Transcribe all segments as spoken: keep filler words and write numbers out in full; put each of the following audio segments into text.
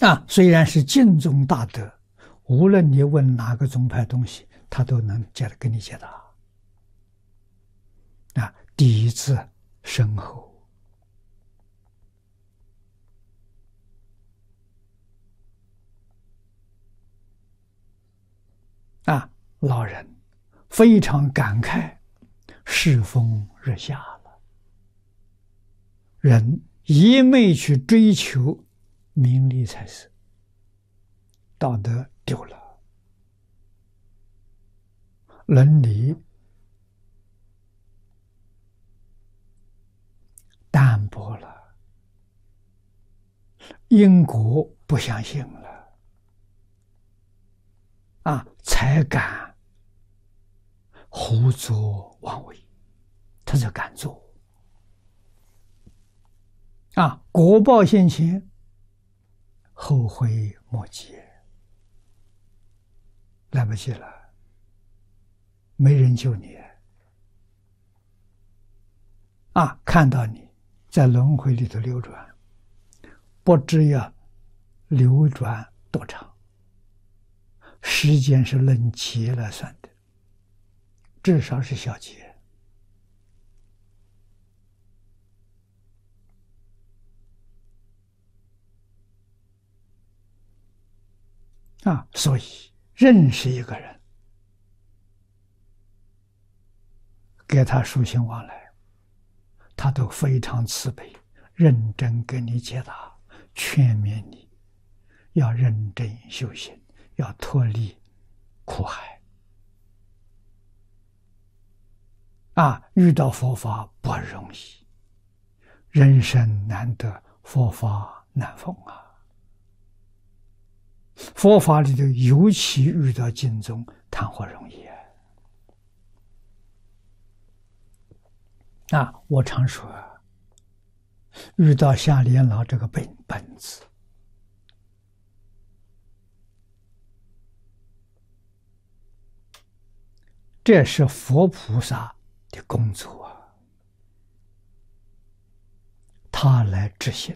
啊，虽然是净宗大德，无论你问哪个宗派东西，他都能解给你解答。啊，底子深厚。啊，老人非常感慨，世风日下了，人一昧去追求名利财色，道德丢了，伦理淡薄了，因果不相信了，啊，才敢胡作妄为，他就敢做。啊，果报现前，后悔莫及，来不及了，没人救你。啊，看到你在轮回里头流转，不知要流转多长，时间是论劫来算的，至少是小劫。啊，所以认识一个人，给他书信往来，他都非常慈悲，认真给你解答，劝勉你要认真修行，要脱离苦海。啊，遇到佛法不容易，人生难得，佛法难逢啊。佛法里头尤其遇到经宗，谈何容易啊！啊，我常说，遇到夏莲老这个本本子，这是佛菩萨的工作啊，他来执行。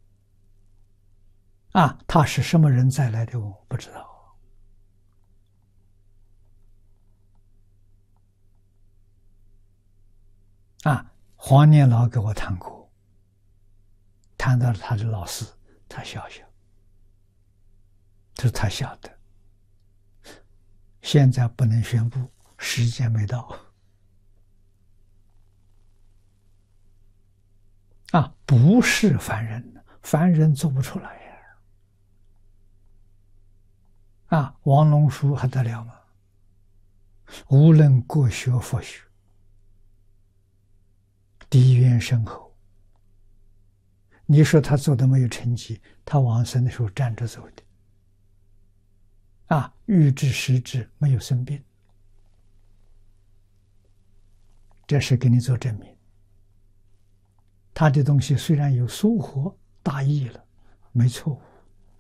啊，他是什么人再来的我不知道。啊，黄念老给我谈过，谈到了他的老师，他笑笑，这是他晓得，现在不能宣布，时间没到。啊，不是凡人，凡人做不出来呀。啊，王龙书还得了吗？无论国学佛学，底蕴深厚。你说他做的没有成绩，他往生的时候站着走的。啊，欲知实质，没有生病，这是给你做证明。他的东西虽然有疏忽大意了，没错误。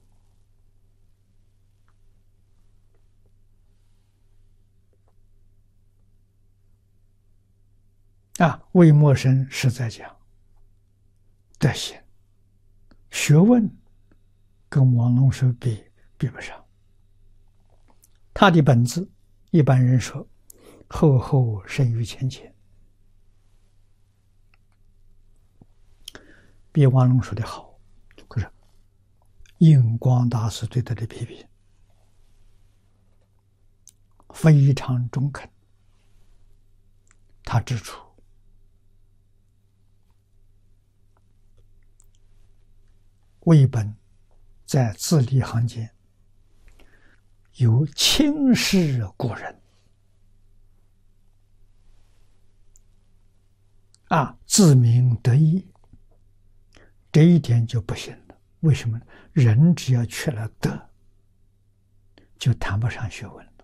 啊，魏默生是在讲德行、学问，跟王龙书比比不上。他的本质，一般人说厚厚胜于浅浅，比王龙书的好。可是印光大师对他的批评非常中肯，他指出，魏本在字里行间有轻视古人，啊，自鸣得意，这一点就不行了。为什么呢？人只要缺了德，就谈不上学问了。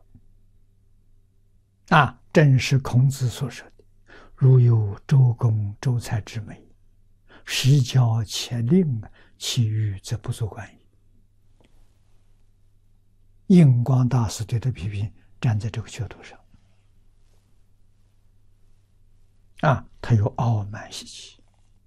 啊，正是孔子所说的：“如有周公周蔡之美，实教且令，其余则不足观矣。”印光大师对他批评站在这个角度上，啊，他有傲慢习气。